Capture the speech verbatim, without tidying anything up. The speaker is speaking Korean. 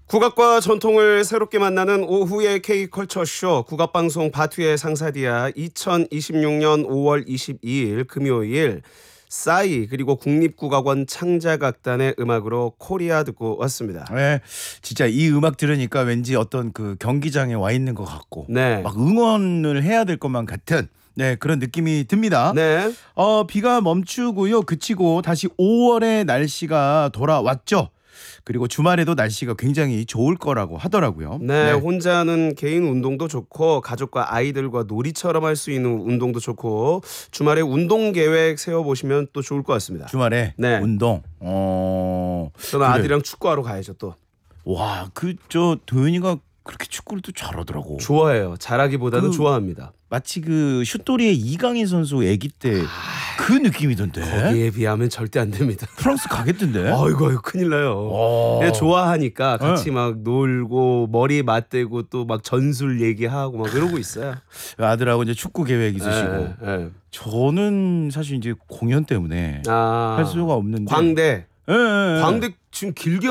국악과 전통을 새롭게 만나는 오후의 K컬처쇼 국악방송 바투의 상사디아 이천이십육 년 오월 이십이일 금요일 싸이 그리고 국립국악원 창작악단의 음악으로 코리아 듣고 왔습니다. 네, 진짜 이 음악 들으니까 왠지 어떤 그 경기장에 와 있는 것 같고 네. 막 응원을 해야 될 것만 같은 네 그런 느낌이 듭니다. 네. 어 비가 멈추고요 그치고 다시 오월의 날씨가 돌아왔죠. 그리고 주말에도 날씨가 굉장히 좋을 거라고 하더라고요. 네, 네. 혼자는 개인 운동도 좋고 가족과 아이들과 놀이처럼 할 수 있는 운동도 좋고 주말에 운동 계획 세워보시면 또 좋을 것 같습니다. 주말에 네. 운동. 어. 저는 그래. 아들이랑 축구하러 가야죠 또. 와, 그 저 도현이가 그렇게 축구를 또 잘하더라고. 좋아해요. 잘하기보다는 그, 좋아합니다. 마치 그 슛돌이의 이강인 선수 아기 때 그 느낌이던데. 거기에 비하면 절대 안 됩니다. 프랑스 가겠던데. 아이고, 아이고 큰일 나요. 네, 좋아하니까 같이 네. 막 놀고 머리 맞대고 또 막 전술 얘기하고 막 그러고 있어요. 아들하고 이제 축구 계획 있으시고. 네, 네. 저는 사실 이제 공연 때문에 아, 할 수가 없는데. 광대. 네, 네, 광대 지금 길게